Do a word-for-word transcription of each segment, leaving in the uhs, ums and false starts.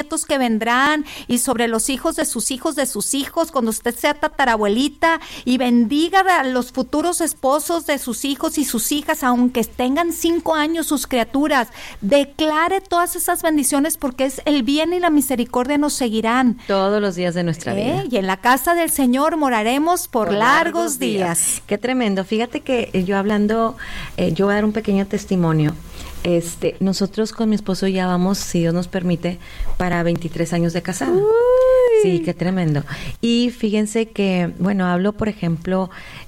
nietos que vendrán y sobre los hijos de sus hijos de sus hijos, cuando usted sea tatarabuelita, y bendiga a los futuros esposos de sus hijos y sus hijas, aunque tengan cinco años sus criaturas. Declare todas esas bendiciones porque es el bien y la misericordia nos seguirán. Todos los días de nuestra ¿Eh? vida. Y en la casa del Señor moraremos por, por largos, largos días. días. Qué tremendo. Fíjate que yo hablando, eh, yo voy a dar un pequeño testimonio. Este, nosotros con mi esposo ya vamos, si Dios nos permite, para veintitrés años de casado. Uy. Sí, qué tremendo. Y fíjense que, bueno, hablo, por ejemplo,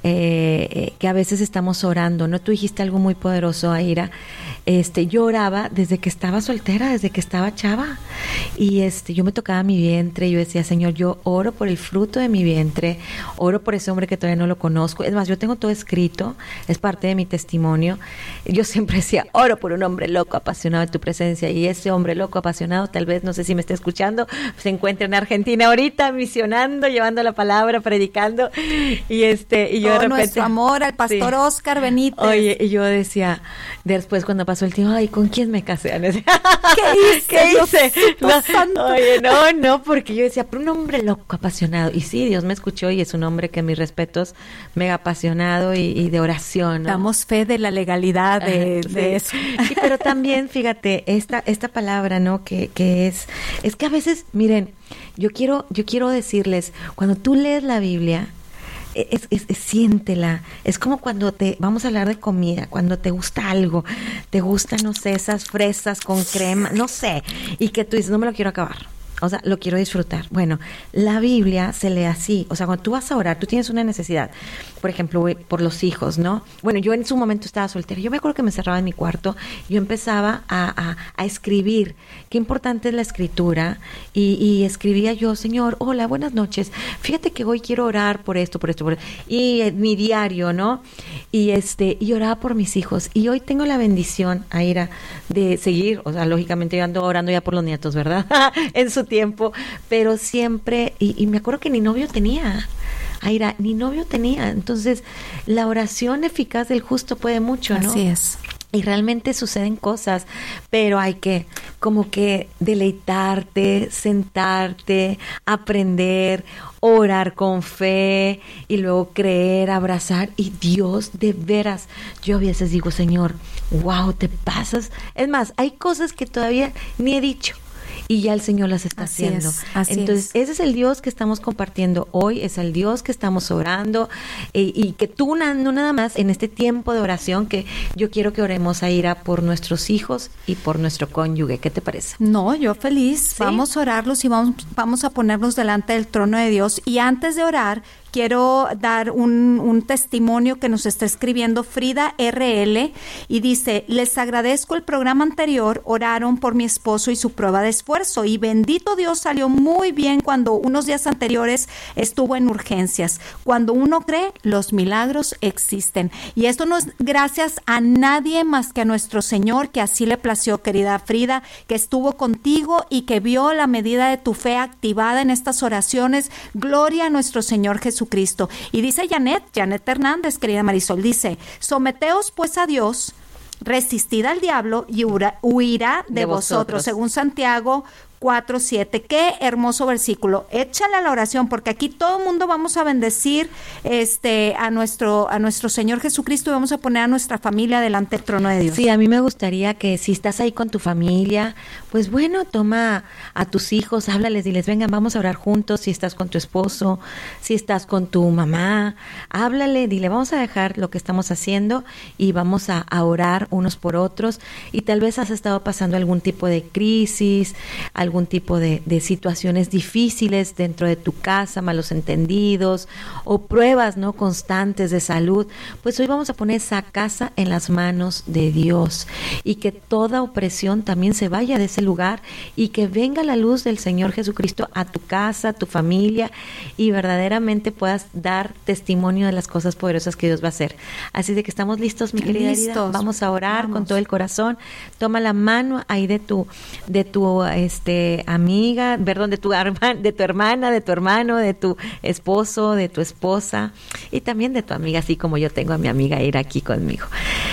eh, eh, que a veces estamos orando, ¿no? Tú dijiste algo muy poderoso, Aira. Este, yo oraba desde que estaba soltera, desde que estaba chava. Y este, yo me tocaba mi vientre y yo decía, Señor, yo oro por el fruto de mi vientre, oro por ese hombre que todavía no lo conozco. Es más, yo tengo todo escrito, es parte de mi testimonio. Yo siempre decía, oro por un hombre loco, apasionado de tu presencia. Y ese hombre loco, apasionado, tal vez, no sé si me está escuchando, se encuentra en Argentina ahorita, misionando, llevando la palabra, predicando. Y este, y yo todo de repente, nuestro amor al pastor sí. Oscar Benítez. Oye, y yo decía, después cuando pasó el tiempo, ay, ¿con quién me casé? ¿Qué hice? ¿Qué hice? No, oye, no, no, porque yo decía, pero un hombre loco, apasionado. Y sí, Dios me escuchó y es un hombre que mis respetos, mega apasionado y, y de oración, ¿no? Damos fe de la legalidad de, sí. de eso. Sí, pero también, fíjate, esta, esta palabra, ¿no? Que, que es, es que a veces, miren, yo quiero, yo quiero decirles, cuando tú lees la Biblia, Es, es, es, siéntela, es como cuando te, vamos a hablar de comida, cuando te gusta algo, te gustan, no sé, esas fresas con crema, no sé, y que tú dices, no me lo quiero acabar, o sea, lo quiero disfrutar. Bueno, la Biblia se lee así, o sea, cuando tú vas a orar, tú tienes una necesidad, por ejemplo, por los hijos, ¿no? Bueno, yo en su momento estaba soltera, yo me acuerdo que me cerraba en mi cuarto, yo empezaba a, a, a escribir, qué importante es la escritura, y, y escribía yo, Señor, hola, buenas noches, fíjate que hoy quiero orar por esto, por esto, por esto, y eh, mi diario, ¿no? Y este, y oraba por mis hijos, y hoy tengo la bendición, Aira, de seguir, o sea, lógicamente yo ando orando ya por los nietos, ¿verdad? En su tiempo, pero siempre, y, y me acuerdo que ni novio tenía, Aira, ni novio tenía, entonces la oración eficaz del justo puede mucho, ¿no? Así es. Y realmente suceden cosas, pero hay que como que deleitarte, sentarte, aprender, orar con fe y luego creer, abrazar. Y Dios, de veras, yo a veces digo, Señor, wow, te pasas. Es más, hay cosas que todavía ni he dicho. Y ya el Señor las está así haciendo. Es, así Entonces, es. ese es el Dios que estamos compartiendo hoy, es el Dios que estamos orando, eh, y que tú, na, no nada más, en este tiempo de oración, que yo quiero que oremos, Aira, por nuestros hijos y por nuestro cónyuge. ¿Qué te parece? No, yo feliz. ¿Sí? Vamos a orarlos y vamos, vamos a ponernos delante del trono de Dios. Y antes de orar, quiero dar un, un testimonio que nos está escribiendo Frida R L y dice, les agradezco el programa anterior, oraron por mi esposo y su prueba de esfuerzo y bendito Dios salió muy bien cuando unos días anteriores estuvo en urgencias. Cuando uno cree, los milagros existen. Y esto no es gracias a nadie más que a nuestro Señor, que así le plació, querida Frida, que estuvo contigo y que vio la medida de tu fe activada en estas oraciones. Gloria a nuestro Señor Jesús Cristo. Y dice Janet, Janet Hernández, querida Marisol, dice, someteos pues a Dios, resistid al diablo y huirá, huirá de, de vosotros. vosotros, según Santiago cuatro siete. Qué hermoso versículo. Échale a la oración, porque aquí todo el mundo vamos a bendecir este a nuestro a nuestro Señor Jesucristo y vamos a poner a nuestra familia delante del trono de Dios. Sí, a mí me gustaría que si estás ahí con tu familia, pues bueno, toma a tus hijos, háblales, diles, vengan, vamos a orar juntos. Si estás con tu esposo, si estás con tu mamá, háblale, dile, vamos a dejar lo que estamos haciendo y vamos a, a orar unos por otros. Y tal vez has estado pasando algún tipo de crisis, algún algún tipo de, de situaciones difíciles dentro de tu casa, malos entendidos o pruebas no constantes de salud, pues hoy vamos a poner esa casa en las manos de Dios y que toda opresión también se vaya de ese lugar y que venga la luz del Señor Jesucristo a tu casa, a tu familia y verdaderamente puedas dar testimonio de las cosas poderosas que Dios va a hacer. Así de que estamos listos, mi querida Aida. Vamos a orar vamos. con todo el corazón. Toma la mano ahí de tu de tu este amiga, perdón, de tu de tu hermana, de tu hermano, de tu esposo, de tu esposa y también de tu amiga, así como yo tengo a mi amiga Ira aquí conmigo.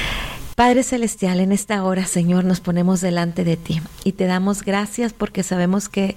Padre Celestial, en esta hora, Señor, nos ponemos delante de ti y te damos gracias porque sabemos que